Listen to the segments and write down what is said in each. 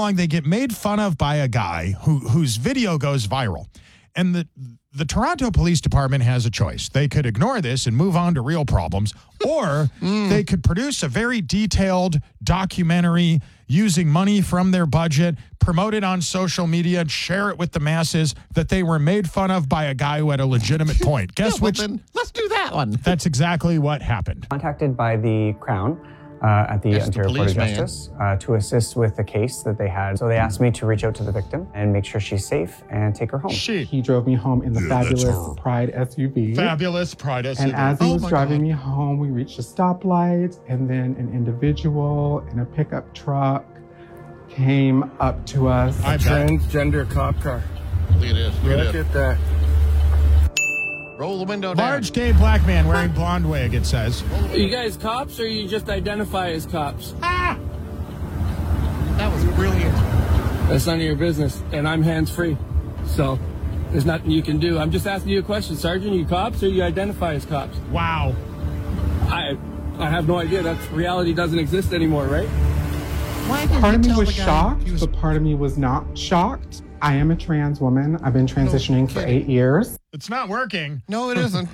along, they get made fun of by a guy whose video goes viral. And the Toronto Police Department has a choice. They could ignore this and move on to real problems, or they could produce a very detailed documentary using money from their budget, promote it on social media, and share it with the masses that they were made fun of by a guy who had a legitimate point. Guess which? Then let's do that one. That's exactly what happened. Contacted by the Crown at the Ontario Court of Justice to assist with the case that they had. So they asked me to reach out to the victim and make sure she's safe and take her home. He drove me home in the fabulous Pride SUV. Fabulous Pride SUV. And as he was driving me home, we reached a stoplight, and then an individual in a pickup truck came up to us. A transgender cop car. Look at this. Look at that. Roll the window down. Large gay black man wearing blonde wig, it says. Are you guys cops, or you just identify as cops? Ah! That was brilliant. That's none of your business, and I'm hands-free. So there's nothing you can do. I'm just asking you a question, Sergeant. Are you cops, or you identify as cops? Wow. I have no idea. That reality doesn't exist anymore, right? Why did Part you of me tell was the guy shocked, he was- but part of me was not shocked. I am a trans woman. I've been transitioning for 8 years. It's not working. No, it isn't.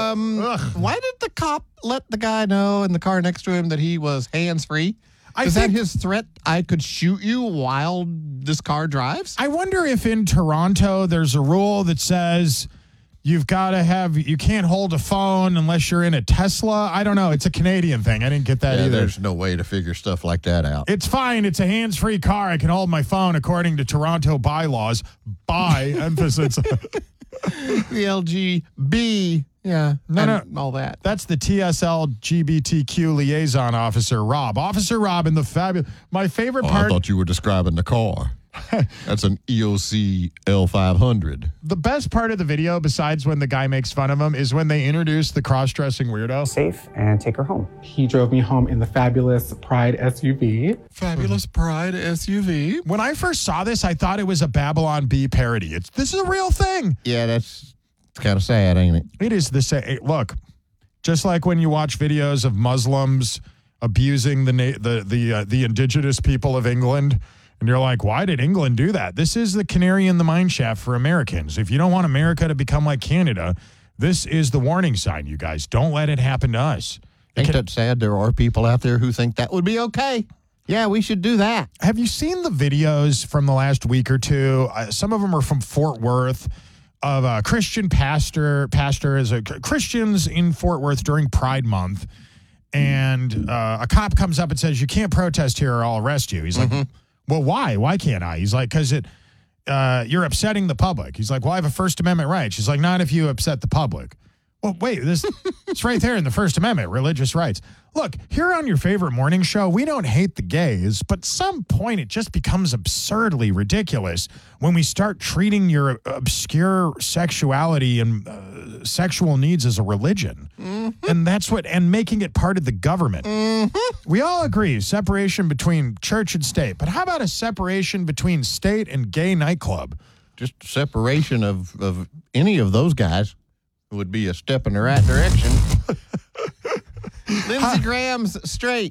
Why did the cop let the guy know in the car next to him that he was hands-free? Is that his threat? I could shoot you while this car drives? I wonder if in Toronto there's a rule that says you can't hold a phone unless you're in a Tesla. I don't know. It's a Canadian thing. I didn't get that either. There's no way to figure stuff like that out. It's fine. It's a hands-free car. I can hold my phone according to Toronto bylaws. By emphasis. The LGB, all that. That's the TSL-GBTQ liaison officer, Rob. Officer Rob in the fabulous. My favorite part. I thought you were describing the car. That's an EOC L500. The best part of the video, besides when the guy makes fun of him, is when they introduce the cross-dressing weirdo. Safe and take her home. He drove me home in the fabulous Pride SUV. Fabulous Pride SUV. When I first saw this, I thought it was a Babylon Bee parody. This is a real thing. Yeah, it's kind of sad, ain't it? It is the same. Look, just like when you watch videos of Muslims abusing the indigenous people of England, and you're like, why did England do that? This is the canary in the mine shaft for Americans. If you don't want America to become like Canada, this is the warning sign, you guys. Don't let it happen to us. Ain't that sad? There are people out there who think that would be okay. Yeah, we should do that. Have you seen the videos from the last week or two? Some of them are from Fort Worth, of a Christian pastor as Christians in Fort Worth during Pride Month. And a cop comes up and says, you can't protest here or I'll arrest you. He's like, well, why? Why can't I? He's like, because you're upsetting the public. He's like, well, I have a First Amendment right. She's like, not if you upset the public. Well, wait, it's right there in the First Amendment, religious rights. Look, here on your favorite morning show, we don't hate the gays, but at some point it just becomes absurdly ridiculous when we start treating your obscure sexuality and sexual needs as a religion. And making it part of the government. We all agree, separation between church and state, but how about a separation between state and gay nightclub? Just separation of any of those guys would be a step in the right direction. Lindsey Graham's straight.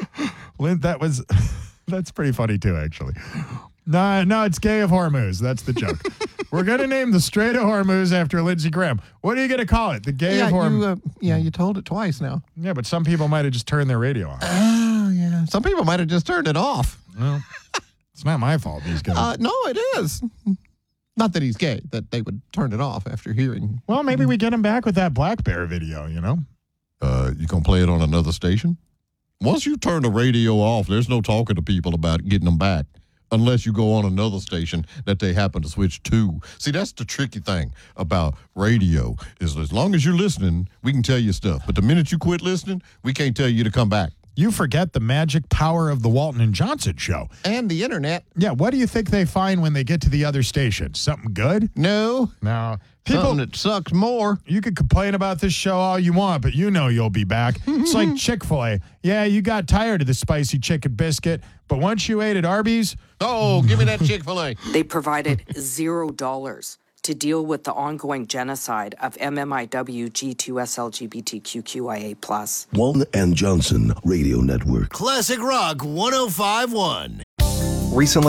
That's pretty funny too, actually. No, it's Gay of Hormuz. That's the joke. We're going to name the Strait of Hormuz after Lindsey Graham. What are you going to call it? The Gay of Hormuz? You told it twice now. Yeah, but some people might have just turned their radio on. Oh, yeah. Some people might have just turned it off. Well, it's not my fault, these guys. No, it is. Not that he's gay, that they would turn it off after hearing. Well, maybe we get him back with that Black Bear video, you know? You going to play it on another station? Once you turn the radio off, there's no talking to people about getting them back. Unless you go on another station that they happen to switch to. See, that's the tricky thing about radio, is as long as you're listening, we can tell you stuff. But the minute you quit listening, we can't tell you to come back. You forget the magic power of the Walton and Johnson show. And the internet. Yeah, what do you think they find when they get to the other station? Something good? No. No. Something that sucks more. You could complain about this show all you want, but you know you'll be back. It's like Chick-fil-A. Yeah, you got tired of the spicy chicken biscuit, but once you ate at Arby's... Oh, give me that Chick-fil-A. They provided $0 to deal with the ongoing genocide of MMIW G2SLGBTQIA+. Walton and Johnson Radio Network. Classic Rock 105.1. Recently,